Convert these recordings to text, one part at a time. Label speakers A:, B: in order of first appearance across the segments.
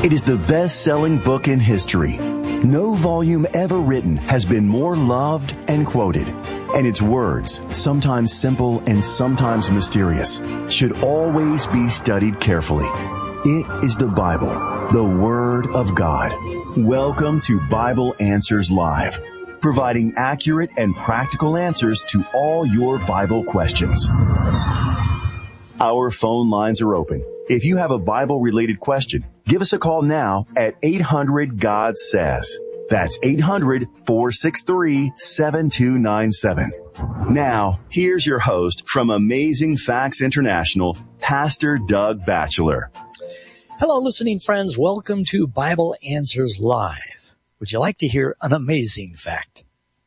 A: It is the best-selling book in history. No volume ever written has been more loved and quoted. And its words, sometimes simple and sometimes mysterious, should always be studied carefully. It is the Bible, the Word of God. Welcome to Bible Answers Live, providing accurate and practical answers to all your Bible questions. Our phone lines are open. If you have a Bible-related question, give us a call now at 800-GOD-SAYS. That's 800-463-7297. Now, here's your host from Amazing Facts International, Pastor Doug Batchelor.
B: Hello, listening friends. Welcome to Bible Answers Live. Would you like to hear an amazing fact?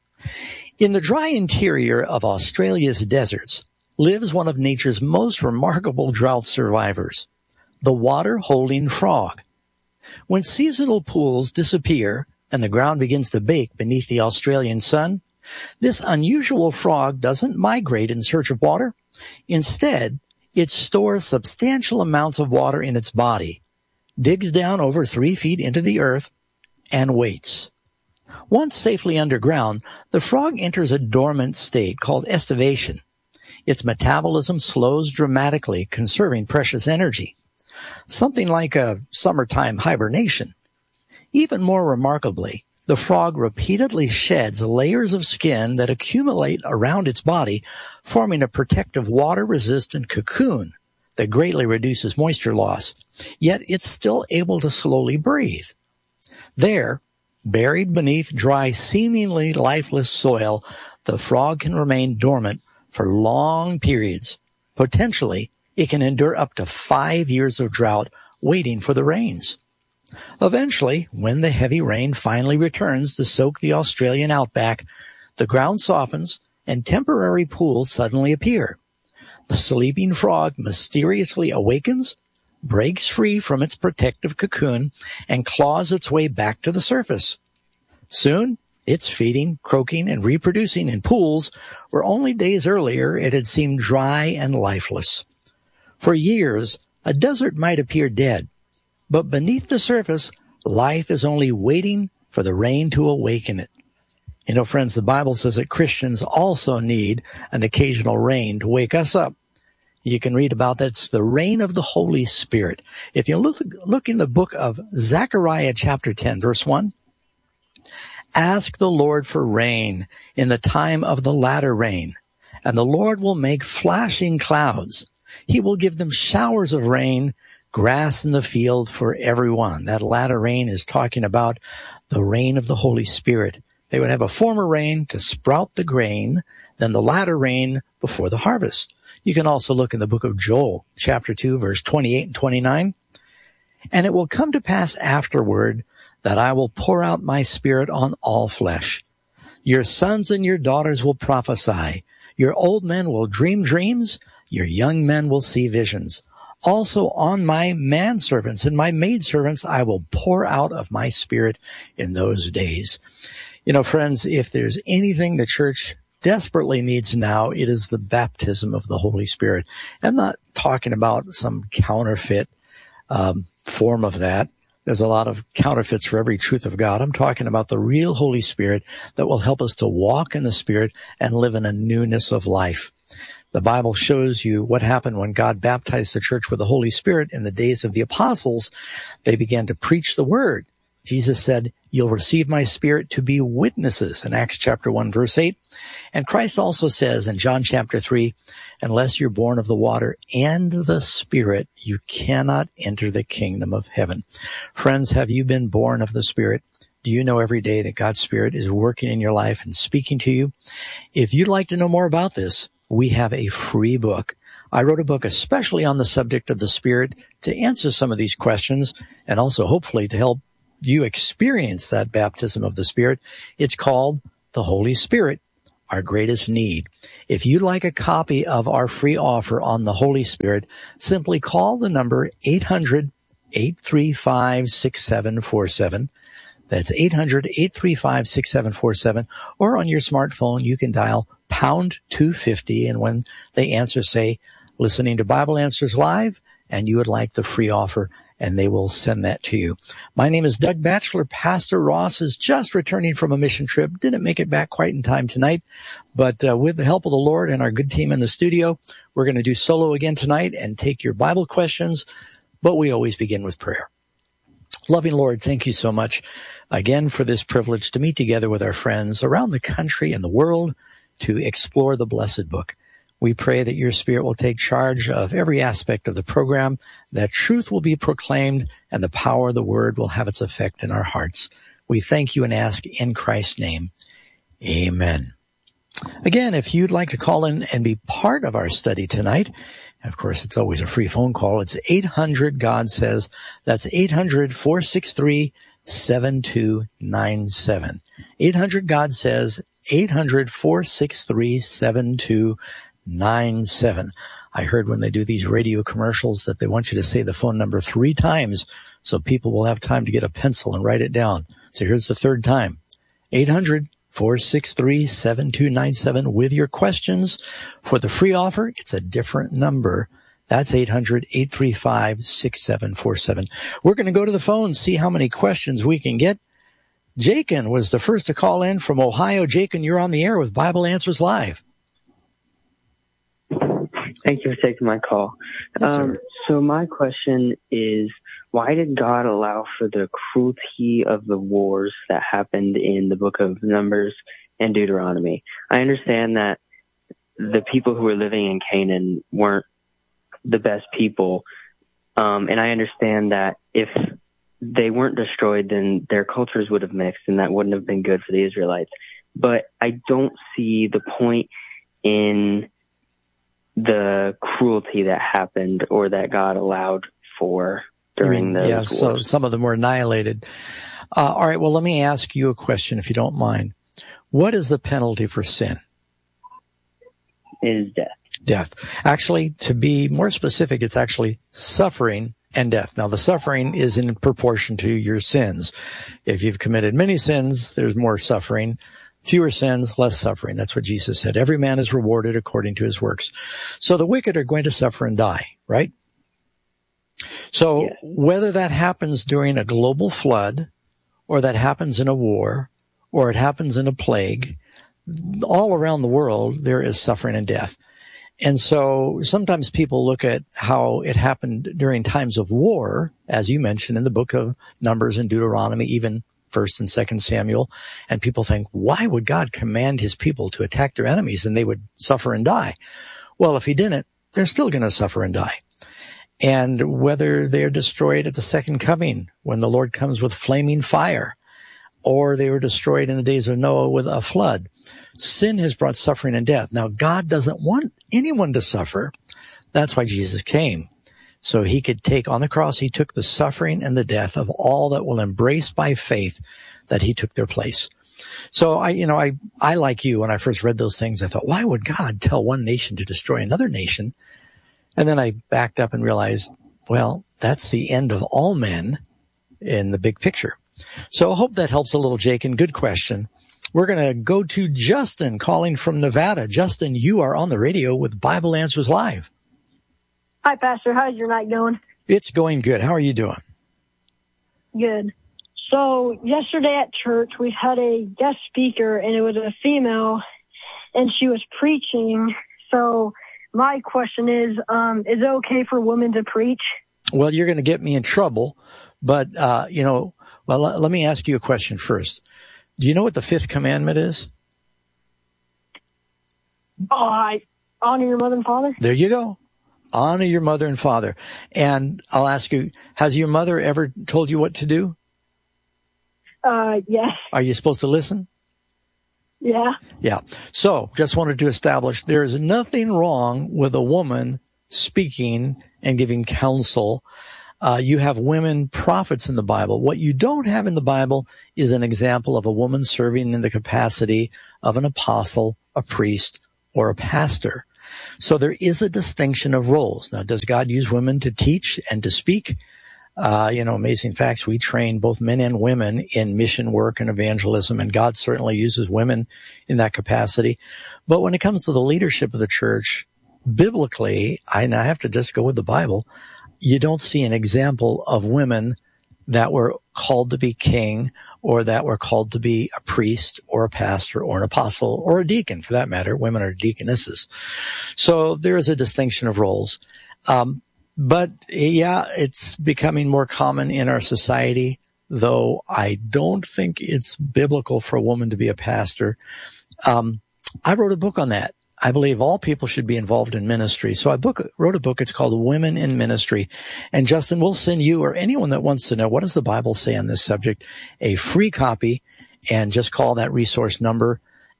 B: In the dry interior of Australia's deserts lives one of nature's most remarkable drought survivors, the water-holding frog. When seasonal pools disappear and the ground begins to bake beneath the Australian sun, this unusual frog doesn't migrate in search of water. Instead, it stores substantial amounts of water in its body, digs down over 3 feet into the earth, and waits. Once safely underground, the frog enters a dormant state called estivation. Its metabolism slows dramatically, conserving precious energy, something like a summertime hibernation. Even more remarkably, the frog repeatedly sheds layers of skin that accumulate around its body, forming a protective water-resistant cocoon that greatly reduces moisture loss. Yet it's still able to slowly breathe. There, buried beneath dry, seemingly lifeless soil, the frog can remain dormant for long periods. Potentially, it can endure up to 5 years of drought waiting for the rains. Eventually, when the heavy rain finally returns to soak the Australian outback, the ground softens and temporary pools suddenly appear. The sleeping frog mysteriously awakens, breaks free from its protective cocoon, and claws its way back to the surface. Soon, it's feeding, croaking, and reproducing in pools where only days earlier it had seemed dry and lifeless. For years, a desert might appear dead, but beneath the surface, life is only waiting for the rain to awaken it. You know, friends, the Bible says that Christians also need an occasional rain to wake us up. You can read about that. It's the rain of the Holy Spirit. If you look in the book of Zechariah chapter 10, verse 1, ask the Lord for rain in the time of the latter rain, and the Lord will make flashing clouds. He will give them showers of rain, grass in the field for everyone. That latter rain is talking about the rain of the Holy Spirit. They would have a former rain to sprout the grain, then the latter rain before the harvest. You can also look in the book of Joel, chapter 2, verse 28 and 29. And it will come to pass afterward that I will pour out my Spirit on all flesh. Your sons and your daughters will prophesy. Your old men will dream dreams. Your young men will see visions. Also on my manservants and my maidservants I will pour out of my Spirit in those days. You know, friends, if there's anything the church desperately needs now, it is the baptism of the Holy Spirit. I'm not talking about some counterfeit form of that. There's a lot of counterfeits for every truth of God. I'm talking about the real Holy Spirit that will help us to walk in the Spirit and live in a newness of life. The Bible shows you what happened when God baptized the church with the Holy Spirit in the days of the apostles. They began to preach the word. Jesus said, you'll receive my Spirit to be witnesses in Acts chapter 1, verse 8. And Christ also says in John chapter 3, unless you're born of the water and the Spirit, you cannot enter the kingdom of heaven. Friends, have you been born of the Spirit? Do you know every day that God's Spirit is working in your life and speaking to you? If you'd like to know more about this, we have a free book. I wrote a book especially on the subject of the Spirit to answer some of these questions and also hopefully to help you experience that baptism of the Spirit. It's called The Holy Spirit, Our Greatest Need. If you'd like a copy of our free offer on the Holy Spirit, simply call the number 800-835-6747. That's 800-835-6747. Or on your smartphone, you can dial pound 250. And when they answer, say, listening to Bible Answers Live, and you would like the free offer, and they will send that to you. My name is Doug Batchelor. Pastor Ross is just returning from a mission trip. Didn't make it back quite in time tonight, but with the help of the Lord and our good team in the studio, we're going to do solo again tonight and take your Bible questions, but we always begin with prayer. Loving Lord, thank you so much again for this privilege to meet together with our friends around the country and the world to explore the blessed book. We pray that your Spirit will take charge of every aspect of the program, that truth will be proclaimed, and the power of the word will have its effect in our hearts. We thank you and ask in Christ's name. Amen. Again, if you'd like to call in and be part of our study tonight, of course, it's always a free phone call. It's 800-GOD-SAYS. That's 800-463-7297. 800-GOD-SAYS, 800-463-7297. I heard when they do these radio commercials that they want you to say the phone number 3 times so people will have time to get a pencil and write it down. So here's the 3rd time. 800-463-7297 with your questions. For the free offer, it's a different number. That's 800-835-6747. We're going to go to the phone, see how many questions we can get. Jakin was the first to call in from Ohio. Jakin, you're on the air with Bible Answers Live.
C: Thank you for taking my call.
B: Yes,
C: so my question is, why did God allow for the cruelty of the wars that happened in the book of Numbers and Deuteronomy? I understand that the people who were living in Canaan weren't the best people, and I understand that if they weren't destroyed, then their cultures would have mixed, and that wouldn't have been good for the Israelites. But I don't see the point in the cruelty that happened or that God allowed for during those wars.
B: So some of them were annihilated. All right, well, let me ask you a question, if you don't mind. What is the penalty for sin?
C: It is death.
B: Death. Actually, to be more specific, it's actually suffering and death. Now, the suffering is in proportion to your sins. If you've committed many sins, there's more suffering. Fewer sins, less suffering. That's what Jesus said. Every man is rewarded according to his works. So the wicked are going to suffer and die, right? So
C: yes.
B: Whether that happens during a global flood, or that happens in a war, or it happens in a plague, all around the world, there is suffering and death. And so sometimes people look at how it happened during times of war, as you mentioned in the book of Numbers and Deuteronomy, even 1st and 2nd Samuel, and people think, why would God command his people to attack their enemies and they would suffer and die? Well, if he didn't, they're still going to suffer and die. And whether they're destroyed at the second coming, when the Lord comes with flaming fire, or they were destroyed in the days of Noah with a flood, sin has brought suffering and death. Now, God doesn't want anyone to suffer. That's why Jesus came. So he could take on the cross, he took the suffering and the death of all that will embrace by faith that he took their place. So I like you, when I first read those things, I thought, why would God tell one nation to destroy another nation? And then I backed up and realized, well, that's the end of all men in the big picture. So I hope that helps a little, Jake, and good question. We're going to go to Justin calling from Nevada. Justin, you are on the radio with Bible Answers Live.
D: Hi, Pastor. How's your night going?
B: It's going good. How are you doing?
D: Good. So yesterday at church, we had a guest speaker, and it was a female, and she was preaching. So my question is it okay for women to preach?
B: Well, you're going to get me in trouble, but, let me ask you a question first. Do you know what the 5th commandment is?
D: Honor your mother and father.
B: There you go. Honor your mother and father. And I'll ask you, has your mother ever told you what to do?
D: Yes.
B: Are you supposed to listen?
D: Yeah.
B: Yeah. So just wanted to establish there is nothing wrong with a woman speaking and giving counsel. You have women prophets in the Bible. What you don't have in the Bible is an example of a woman serving in the capacity of an apostle, a priest, or a pastor. So there is a distinction of roles. Now, does God use women to teach and to speak? Amazing facts. We train both men and women in mission work and evangelism, and God certainly uses women in that capacity. But when it comes to the leadership of the church, biblically, I have to just go with the Bible. you don't see an example of women that were called to be king or that were called to be a priest or a pastor or an apostle or a deacon, for that matter. Women are deaconesses. So there is a distinction of roles. But yeah, it's becoming more common in our society, though I don't think it's biblical for a woman to be a pastor. I wrote a book on that. I believe all people should be involved in ministry. So I wrote a book. It's called Women in Ministry. And Justin, we'll send you or anyone that wants to know what does the Bible say on this subject, a free copy, and just call that resource number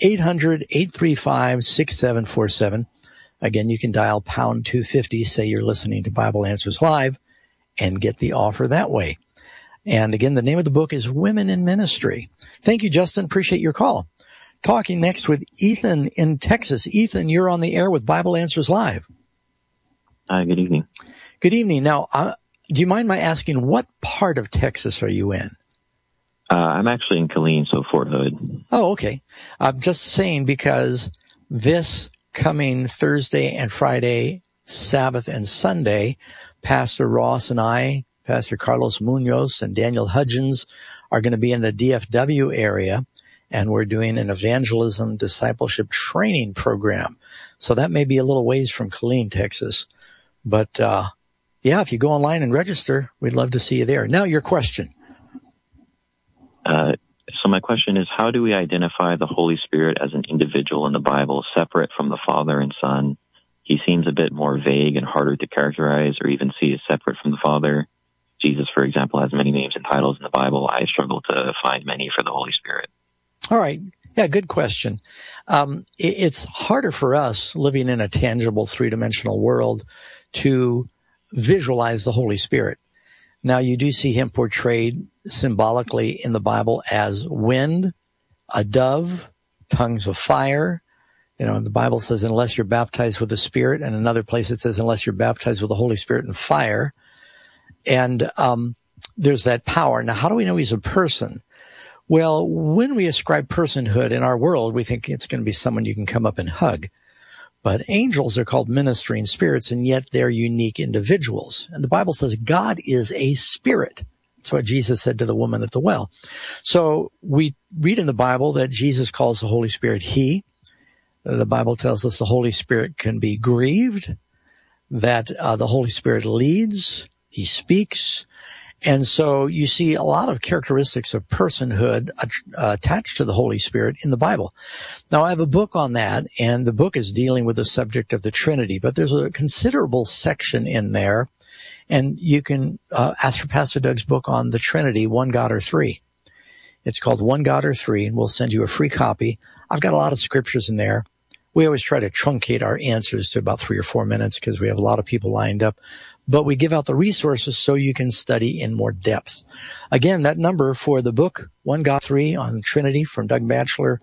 B: 800-835-6747. Again, you can dial pound 250, say you're listening to Bible Answers Live, and get the offer that way. And again, the name of the book is Women in Ministry. Thank you, Justin. Appreciate your call. Talking next with Ethan in Texas. Ethan, you're on the air with Bible Answers Live.
E: Hi, good evening.
B: Good evening. Now, do you mind my asking, what part of Texas are you in?
E: I'm actually in Killeen, so Fort Hood.
B: Oh, okay. I'm just saying because this coming Thursday and Friday, Sabbath and Sunday, Pastor Ross and I, Pastor Carlos Munoz and Daniel Hudgens are going to be in the DFW area, and we're doing an evangelism discipleship training program. So that may be a little ways from Killeen, Texas. But, yeah, if you go online and register, we'd love to see you there. Now, your question.
E: So my question is, how do we identify the Holy Spirit as an individual in the Bible, separate from the Father and Son? He seems a bit more vague and harder to characterize or even see as separate from the Father. Jesus, for example, has many names and titles in the Bible. I struggle to find many for the Holy Spirit.
B: All right. Yeah, good question. It's harder for us living in a tangible three-dimensional world to visualize the Holy Spirit. Now, you do see him portrayed symbolically in the Bible as wind, a dove, tongues of fire. You know, the Bible says, unless you're baptized with the Spirit, and another place it says, unless you're baptized with the Holy Spirit and fire. And there's that power. Now, how do we know he's a person? Well, when we ascribe personhood in our world, we think it's going to be someone you can come up and hug. But angels are called ministering spirits, and yet they're unique individuals. And the Bible says God is a spirit. That's what Jesus said to the woman at the well. So we read in the Bible that Jesus calls the Holy Spirit He. The Bible tells us the Holy Spirit can be grieved, that the Holy Spirit leads, He speaks. And so you see a lot of characteristics of personhood attached to the Holy Spirit in the Bible. Now, I have a book on that, and the book is dealing with the subject of the Trinity, but there's a considerable section in there, and you can ask for Pastor Doug's book on the Trinity, One God or Three. It's called One God or Three, and we'll send you a free copy. I've got a lot of scriptures in there. We always try to truncate our answers to about 3 or 4 minutes because we have a lot of people lined up. But we give out the resources so you can study in more depth. Again, that number for the book, One God 3 on Trinity from Doug Batchelor,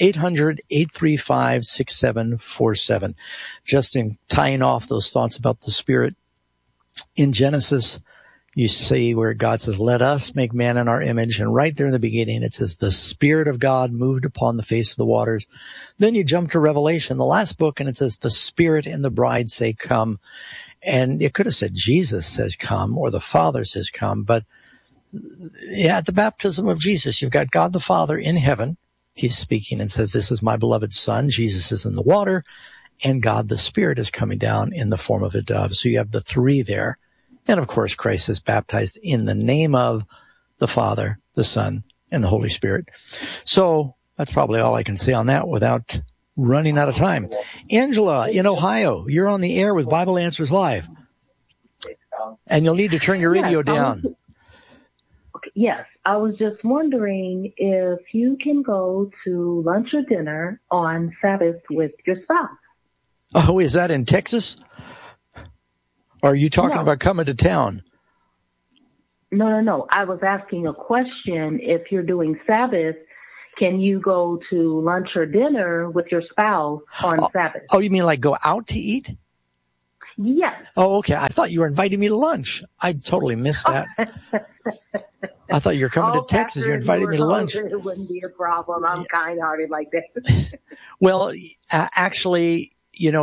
B: 800-835-6747. Just in tying off those thoughts about the Spirit, in Genesis, you see where God says, let us make man in our image. And right there in the beginning, it says, the Spirit of God moved upon the face of the waters. Then you jump to Revelation, the last book, and it says, the Spirit and the bride say, come. And it could have said Jesus says come or the Father says come. But yeah, at the baptism of Jesus, you've got God the Father in heaven. He's speaking and says, this is my beloved Son. Jesus is in the water. And God the Spirit is coming down in the form of a dove. So you have the three there. And of course, Christ is baptized in the name of the Father, the Son, and the Holy Spirit. So that's probably all I can say on that without running out of time. Angela in Ohio, you're on the air with Bible Answers Live. And you'll need to turn your radio down.
F: Yes, I was just wondering if you can go to lunch or dinner on Sabbath with your spouse.
B: Oh, is that in Texas? Or are you talking about coming to town?
F: No. I was asking a question. If you're doing Sabbath, can you go to lunch or dinner with your spouse on Sabbath? Oh,
B: you mean like go out to eat?
F: Yes.
B: Oh, okay. I thought you were inviting me to lunch. I totally missed that. I thought you were coming to Texas. You invited me to lunch.
F: It wouldn't be a problem. I'm kind-hearted like that.
B: Well, actually, you know,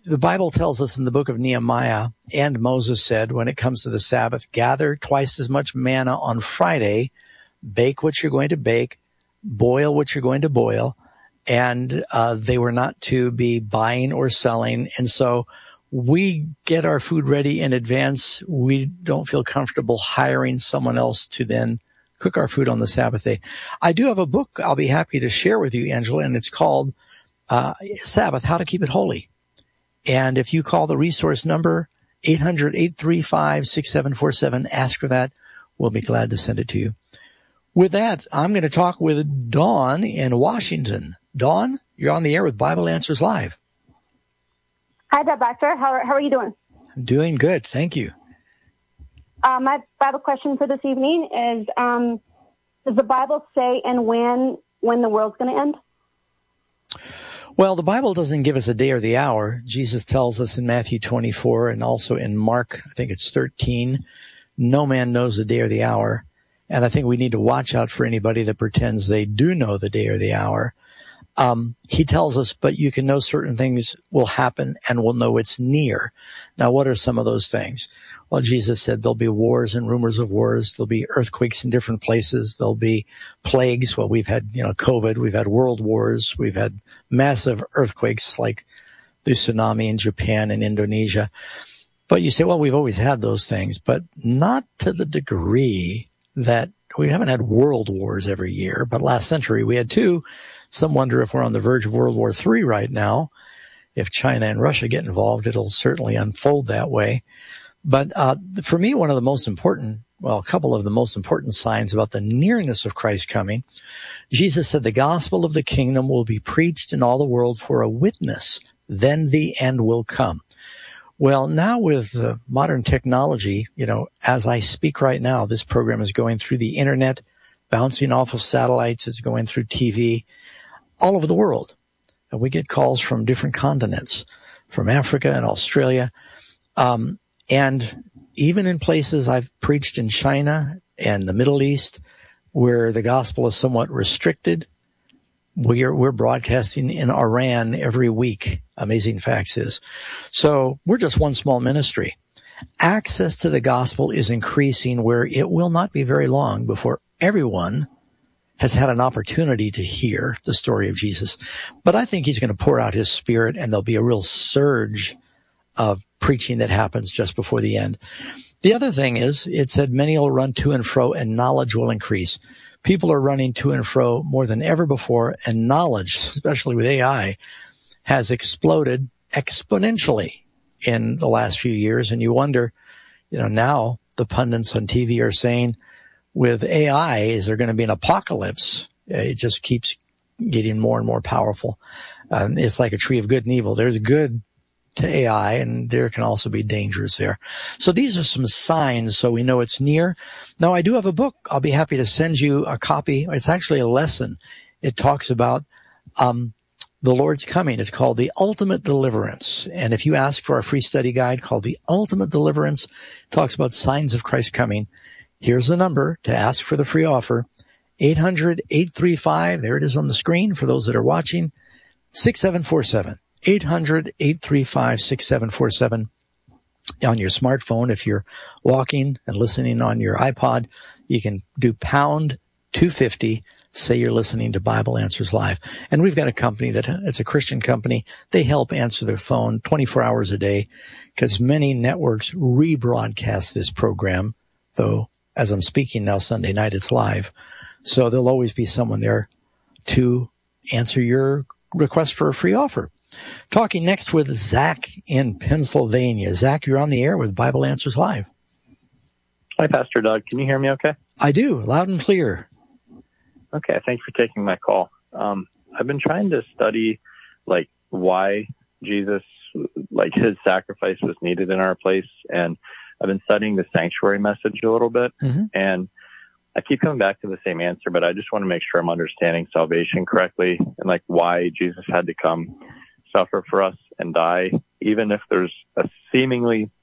B: the Bible tells us in the book of Nehemiah, and Moses said, when it comes to the Sabbath, gather twice as much manna on Friday, bake what you're going to bake, boil what you're going to boil, and they were not to be buying or selling. And so we get our food ready in advance. We don't feel comfortable hiring someone else to then cook our food on the Sabbath day. I do have a book I'll be happy to share with you, Angela, and it's called Sabbath, How to Keep It Holy. And if you call the resource number 800-835-6747, ask for that. We'll be glad to send it to you. With that, I'm going to talk with Dawn in Washington. Dawn, you're on the air with Bible Answers Live.
G: Hi there, Doctor. How are you doing?
B: I'm doing good. Thank you.
G: My Bible question for this evening is, does the Bible say and when the world's going to end?
B: Well, the Bible doesn't give us a day or the hour. Jesus tells us in Matthew 24 and also in Mark, I think it's 13, no man knows the day or the hour. And I think we need to watch out for anybody that pretends they do know the day or the hour. He tells us, but you can know certain things will happen and we'll know it's near. Now, what are some of those things? Well, Jesus said there'll be wars and rumors of wars. There'll be earthquakes in different places. There'll be plagues. Well, we've had, COVID. We've had world wars. We've had massive earthquakes like the tsunami in Japan and Indonesia. But you say, well, we've always had those things, but not to the degree that we haven't had world wars every year. But last century we had two. Some wonder if we're on the verge of World War III right now. If China and Russia get involved, it'll certainly unfold that way. But for me, one of the most important, a couple of the most important signs about the nearness of Christ's coming, Jesus said the gospel of the kingdom will be preached in all the world for a witness. Then the end will come. Well, now with modern technology, as I speak right now, this program is going through the internet, bouncing off of satellites. It's going through TV all over the world. And we get calls from different continents, from Africa and Australia. And even in places I've preached in China and the Middle East, where the gospel is somewhat restricted, we're broadcasting in Iran every week. Amazing Facts is. So we're just one small ministry. Access to the gospel is increasing where it will not be very long before everyone has had an opportunity to hear the story of Jesus. But I think he's going to pour out his Spirit, and there'll be a real surge of preaching that happens just before the end. The other thing is, it said many will run to and fro, and knowledge will increase. People are running to and fro more than ever before, and knowledge, especially with AI, has exploded exponentially in the last few years. And you wonder, now the pundits on TV are saying, with AI, is there going to be an apocalypse? It just keeps getting more and more powerful. It's like a tree of good and evil. There's good to AI, and there can also be dangers there. So these are some signs so we know it's near. Now, I do have a book. I'll be happy to send you a copy. It's actually a lesson. It talks about the Lord's coming. It's called The Ultimate Deliverance. And if you ask for a free study guide called The Ultimate Deliverance, it talks about signs of Christ's coming. Here's the number to ask for the free offer, 800-835, there it is on the screen for those that are watching, 6747, 800-835-6747 on your smartphone. If you're walking and listening on your iPod, you can do pound 250, say you're listening to Bible Answers Live. And we've got a company it's a Christian company. They help answer their phone 24 hours a day because many networks rebroadcast this program, though as I'm speaking now Sunday night, it's live. So there'll always be someone there to answer your request for a free offer. Talking next with Zach in Pennsylvania. Zach, you're on the air with Bible Answers Live.
H: Hi, Pastor Doug. Can you hear me okay?
B: I do, loud and clear.
H: Okay, thanks for taking my call. I've been trying to study, why Jesus, his sacrifice was needed in our place, and I've been studying the sanctuary message a little bit, and I keep coming back to the same answer, but I just want to make sure I'm understanding salvation correctly and why Jesus had to come, suffer for us, and die, even if there's a seemingly